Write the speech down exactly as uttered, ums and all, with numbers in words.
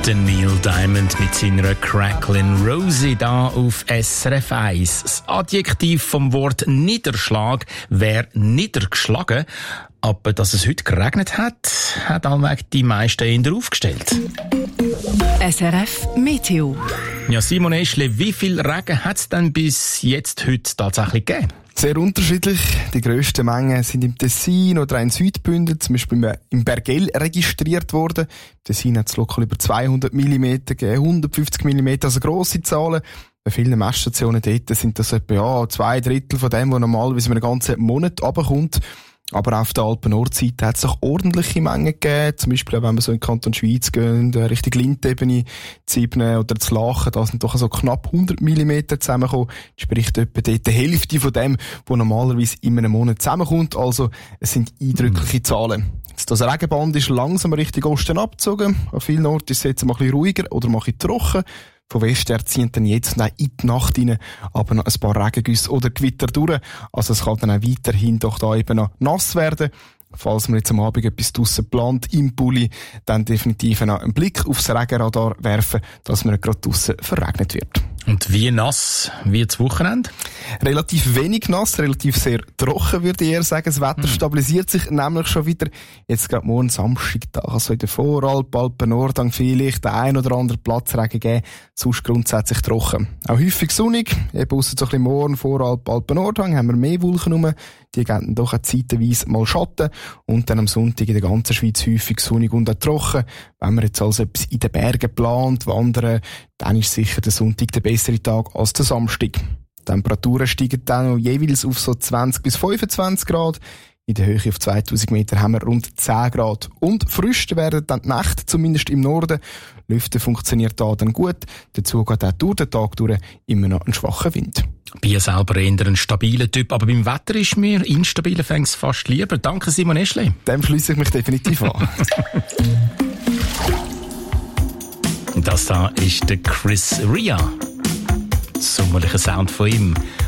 Der Neil Diamond mit seiner Cracklin' Rosie da auf S R F eins. Das Adjektiv vom Wort Niederschlag wäre niedergeschlagen. Aber dass es heute geregnet hat, hat allweg die meisten eher aufgestellt. S R F Meteo. Ja, Simon Eschle, wie viel Regen hat es denn bis jetzt heute tatsächlich gegeben? Sehr unterschiedlich. Die grössten Mengen sind im Tessin oder in Südbünden, zum Beispiel im Bergell, registriert worden. Im Tessin hat es lokal über zweihundert Millimeter gegeben, hundertfünfzig Millimeter, also grosse Zahlen. Bei vielen Messstationen dort sind das etwa ja, zwei Drittel von dem, was normalerweise einen ganzen Monat runterkommt. Aber auf der Alpen-Nordseite hat es auch ordentliche Mengen gegeben. Zum Beispiel, wenn wir so in den Kanton Schweiz gehen, Richtung Lindebene, Zibne oder zu Lachen, da sind doch so knapp hundert Millimeter zusammengekommen. Das spricht etwa dort die Hälfte von dem, was normalerweise in einem Monat zusammenkommt. Also, es sind eindrückliche mhm. Zahlen. Jetzt, das Regenband ist langsam Richtung Osten abgezogen. An vielen Orten ist es jetzt mal ein bisschen ruhiger oder mal ein bisschen trocken. Von Westen her ziehen dann jetzt noch in die Nacht rein, aber noch ein paar Regengüsse oder Gewitter durch. Also es kann dann auch weiterhin doch da eben noch nass werden. Falls man jetzt am Abend etwas draussen plant im Pulli, dann definitiv noch einen Blick aufs Regenradar werfen, dass man nicht gerade draussen verregnet wird. Und wie nass wird das Wochenende? Relativ wenig nass, relativ sehr trocken, würde ich eher sagen. Das Wetter hm. stabilisiert sich nämlich schon wieder. Jetzt gerade morgen Samstag, also in der Voralp, Alpen, Nordhang vielleicht der ein oder andere Platzregen geben, sonst grundsätzlich trocken. Auch häufig sonnig, eben ausser so ein bisschen morgen, Voralp, Alpen, Nordhang, haben wir mehr Wolken rum. Die geben doch auch zeitweise mal Schatten. Und dann am Sonntag in der ganzen Schweiz häufig sonnig und auch trocken. Wenn man jetzt also etwas in den Bergen plant, wandern, dann ist sicher der Sonntag der bessere Tag als der Samstag. Die Temperaturen steigen dann jeweils auf so zwanzig bis fünfundzwanzig Grad. In der Höhe auf zweitausend Meter haben wir rund zehn Grad. Und frisch werden dann die Nächte, zumindest im Norden. Lüften funktioniert da dann gut. Dazu geht auch durch den Tag durch immer noch ein schwacher Wind. Ich bin selber eher ein stabiler Typ, aber beim Wetter ist mir instabile Fängs fast lieber. Danke, Simon Eschle. Dem schliesse ich mich definitiv an. Das da ist der Chris Ria. Sommerlicher Sound von ihm.